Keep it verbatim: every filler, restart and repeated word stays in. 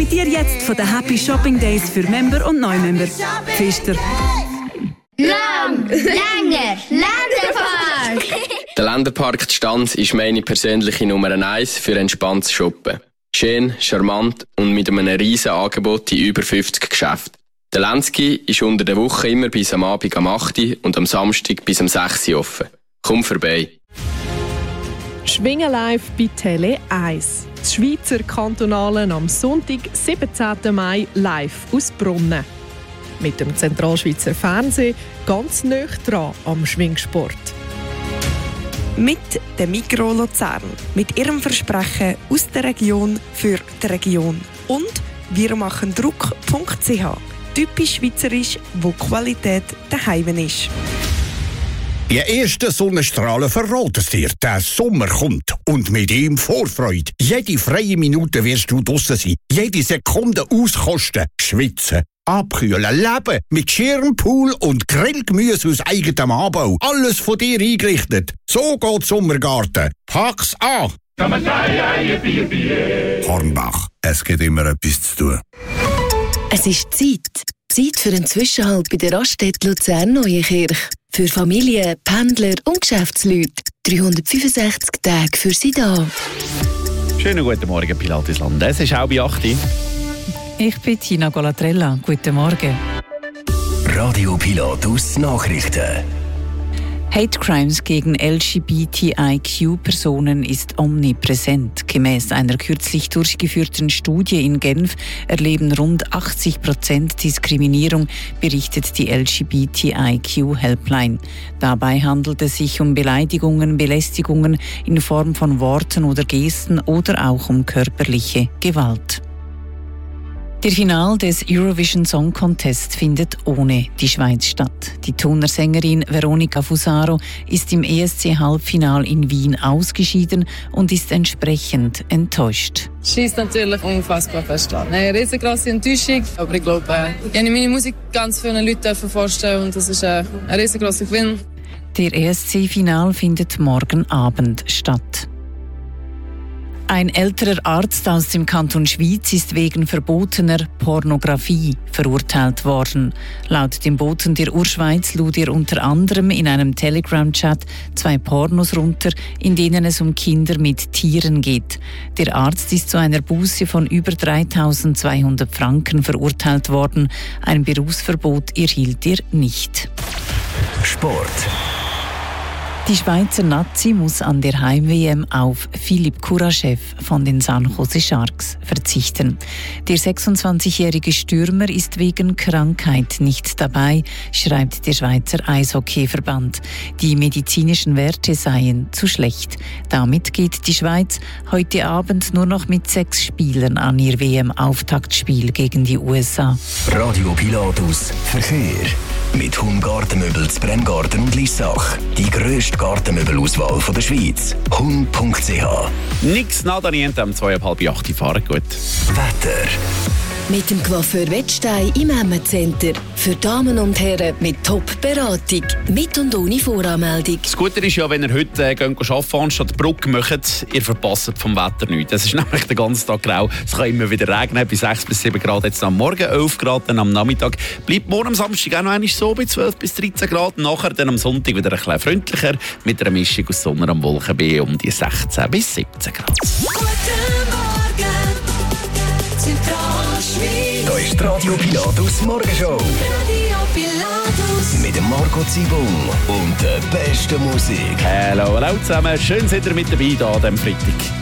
Profitiere jetzt von den Happy Shopping Days für Member und Neumember. Pfister. Lang, länger, Länderpark! Der Länderpark Stanz ist meine persönliche Nummer eins für entspanntes Shoppen. Schön, charmant und mit einem riesen Angebot in über fünfzig Geschäften. Der Lenski ist unter der Woche immer bis am Abend am acht Uhr und am Samstag bis am sechs Uhr offen. Komm vorbei. Schwingen live bei Tele eins. Das Schweizer Kantonale am Sonntag, siebzehnten Mai, live aus Brunnen. Mit dem Zentralschweizer Fernsehen ganz nah dran am Schwingsport. Mit der Migros Luzern. Mit ihrem Versprechen aus der Region für die Region. Und wir machen Druck punkt c h. Typisch schweizerisch, wo Qualität daheim ist. Die ersten Sonnenstrahlen verraten es dir. Der Sommer kommt. Und mit ihm Vorfreude. Jede freie Minute wirst du draussen sein. Jede Sekunde auskosten. Schwitzen. Abkühlen. Leben. Mit Schirmpool und Grillgemüse aus eigenem Anbau. Alles von dir eingerichtet. So geht Sommergarten. Pack's an! Hornbach. Es gibt immer etwas zu tun. Es ist Zeit. Zeit für einen Zwischenhalt bei der Raststätte Luzern-Neuenkirch. Für Familien, Pendler und Geschäftsleute. dreihundertfünfundsechzig Tage für Sie da. Schönen guten Morgen, Pilatesland. Es ist auch bei acht Uhr. Ich bin Tina Golatrella. Guten Morgen. Radio Pilatus Nachrichten. Hate Crimes gegen L G B T I Q-Personen ist omnipräsent. Gemäß einer kürzlich durchgeführten Studie in Genf erleben rund achtzig Prozent Diskriminierung, berichtet die L G B T I Q-Helpline. Dabei handelt es sich um Beleidigungen, Belästigungen in Form von Worten oder Gesten oder auch um körperliche Gewalt. Der Final des Eurovision Song Contest findet ohne die Schweiz statt. Die Thuner Sängerin Veronica Fusaro ist im E S C-Halbfinal in Wien ausgeschieden und ist entsprechend enttäuscht. Schießt natürlich unfassbar fest an. Eine riesengroße Enttäuschung, aber ich glaube, ich habe meine Musik ganz vielen Leuten vorstellen und das ist ein riesengroßer Gewinn. Der E S C-Final findet morgen Abend statt. Ein älterer Arzt aus dem Kanton Schwyz ist wegen verbotener Pornografie verurteilt worden. Laut dem Boten der Urschweiz lud er unter anderem in einem Telegram-Chat zwei Pornos runter, in denen es um Kinder mit Tieren geht. Der Arzt ist zu einer Buße von über dreitausendzweihundert Franken verurteilt worden. Ein Berufsverbot erhielt er nicht. Sport. Die Schweizer Nazi muss an der Heim-W M auf Philipp Kuraschew von den San Jose Sharks verzichten. Der sechsundzwanzigjährige Stürmer ist wegen Krankheit nicht dabei, schreibt der Schweizer Eishockeyverband. Die medizinischen Werte seien zu schlecht. Damit geht die Schweiz heute Abend nur noch mit sechs Spielern an ihr W M-Auftaktspiel gegen die U S A. Radio Pilatus Verkehr. Mit Hum Gartenmöbel zu Bremgarten und Lissach. Die grösste Gartenmöbelauswahl der Schweiz. hum punkt c h. Nix nada niente am zwei ab halb acht fahren gut. Wetter. Mit dem Coiffeur Wettstein im Emmet Center. Für Damen und Herren mit Top-Beratung. Mit und ohne Voranmeldung. Das Gute ist ja, wenn ihr heute äh, geht arbeiten anstatt die Brücke macht, ihr verpasst vom Wetter nichts. Es ist nämlich den ganzen Tag grau. Es kann immer wieder regnen, bei sechs bis sieben Grad jetzt am Morgen, elf Grad dann am Nachmittag. Bleibt morgen am Samstag auch noch einmal so bei zwölf bis dreizehn Grad. Nachher dann am Sonntag wieder ein bisschen freundlicher mit einer Mischung aus Sonne und Wolken bei um die sechzehn bis siebzehn Grad. Guten Morgen, Da ist die Radio Pilatus Morgenshow. Radio Pilatus. Mit dem Marco Zibung und der besten Musik. Hallo, hallo zusammen. Schön, seid ihr mit dabei hier an diesem Freitag.